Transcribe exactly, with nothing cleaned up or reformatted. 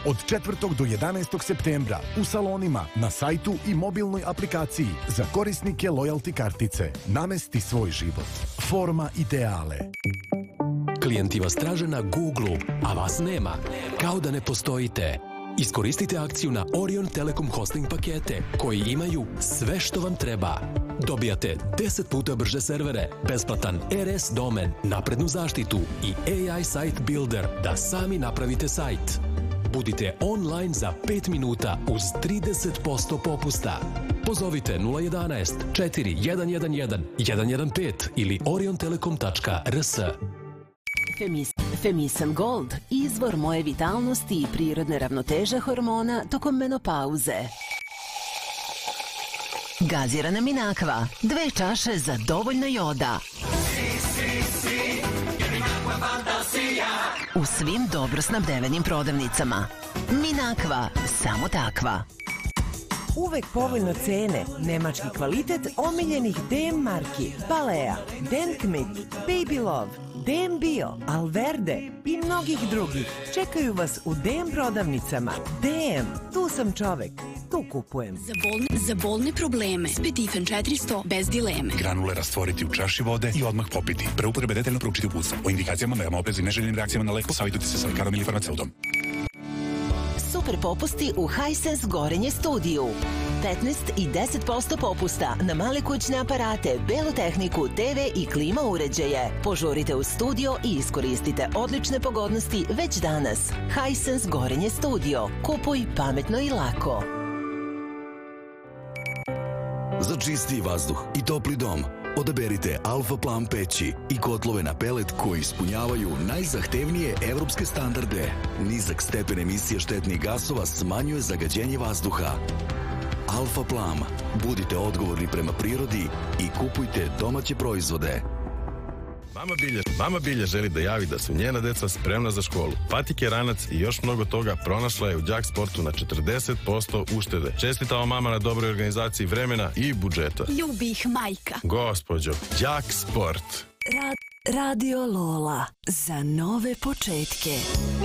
Od četvrtog do jedanaestog septembra u salonima, na sajtu i mobilnoj aplikaciji za korisnike lojalty kartice. Namesti svoj život. Forma ideale. Klijenti vas traže na Google, a vas nema. Kao da ne postojite. Iskoristite akciju na Orion Telekom hosting pakete koji imaju sve što vam treba. Dobijate deset puta brže servere, besplatan R S domen, naprednu zaštitu i A I Site Builder da sami napravite sajt. Budite online za pet minuta uz trideset posto popusta. Pozovite nula jedanaest četiri jedan jedan jedan jedan jedan pet ili oriontelekom tačka r s. Femis, Femisan Gold, izvor moje vitalnosti i prirodne ravnoteže hormona tokom menopauze. Gazirana Minakva, dve čaše za dovoljno joda. U svim dobro snabdevenim prodavnicama. Minakva, samo takva. Uvek povoljno cene, nemački kvalitet omiljenih D M marki, Balea, Denkmit, Baby Love, D M Bio, Alverde i mnogih drugih. Čekaju vas u D M prodavnicama. D M, tu sam čovek, tu kupujem. Za bolne, za bolne probleme. Spetifen četiristo bez dileme. Granule rastvoriti u čaši vode i odmah popiti. Pre upotrebe detaljno proučiti uputstvo. O indikacijama, merama, oprezi i neželjenim reakcijama na lek posavitujte se sa lekarom ili farmaceutom. Super popusti u Hisense Gorenje studiju. petnaest i deset posto popusta na male kućne aparate, belu tehniku, T V i klima uređaje. Požurite u studio i iskoristite odlične pogodnosti već danas. Hisense Gorenje studio. Kupuj pametno i lako. Za čistiji vazduh i topli dom odaberite Alfa Plan peći i kotlove na pelet koji ispunjavaju najzahtevnije evropske standarde. Nizak stepen emisije štetnih gasova smanjuje zagađenje vazduha. Alfa Plan. Budite odgovorni prema prirodi i kupujte domaće proizvode. Mama Bilja, Mama Bilja želi da javi da su njena deca spremna za školu. Patike, ranac i još mnogo toga pronašla je u Đak Sportu na četrdeset posto uštede. Čestitao mama na dobroj organizaciji vremena i budžeta. Ljubi ih majka. Gospođo, Đak Sport. Radio Lola. Za nove početke.